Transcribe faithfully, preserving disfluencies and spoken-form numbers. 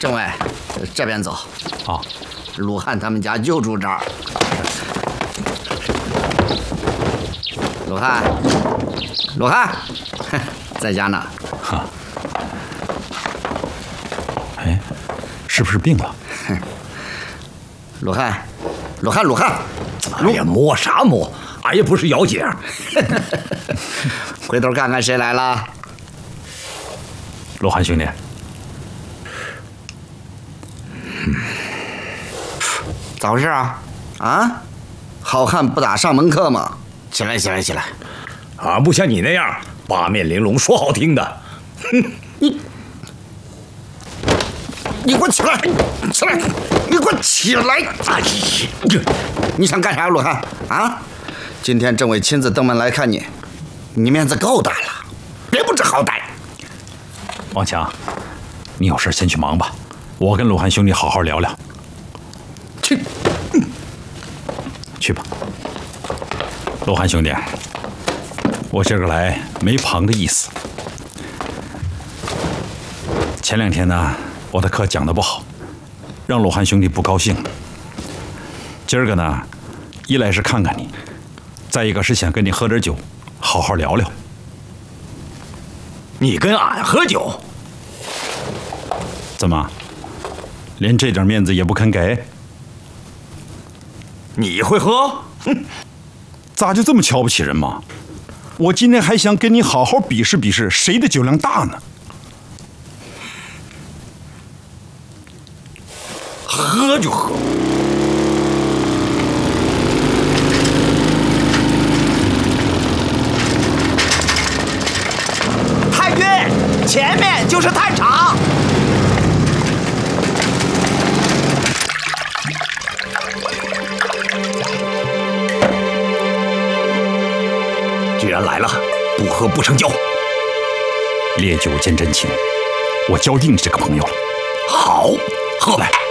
政委，这边走。 好， 鲁汉他们家就住这儿。鲁汉，鲁汉，在家呢。 哈。哎，是不是病了？ 鲁汉，鲁汉，鲁汉。 哎呀，摸啥摸？俺也不是姚姐。 回头看看谁来了。 罗汉兄弟。 咋回事啊？啊？好汉不打上门客嘛！起来，起来，起来！ 俺不像你那样八面玲珑，说好听的。 哼，你你给我起来！起来！你给我起来！哎呀，你想干啥，鲁汉？啊？今天政委亲自登门来看你，你面子够大了，别不知好歹。 王强，你有事先去忙吧，我跟鲁汉兄弟好好聊聊。 去， 去吧。鲁汉兄弟，我今个来没旁的意思。前两天呢，我的课讲得不好，让鲁汉兄弟不高兴。今儿个呢，一来是看看你，再一个是想跟你喝点酒，好好聊聊。 你跟俺喝酒？ 怎么，连这点面子也不肯给？ 你会喝？ 哼，咋就这么瞧不起人嘛？我今天还想跟你好好比试比试，谁的酒量大呢？ 喝就喝。 太君，前面就是探场。 既然来了，不喝不成交。 烈酒见真情，我交定你这个朋友了。 好，喝呗。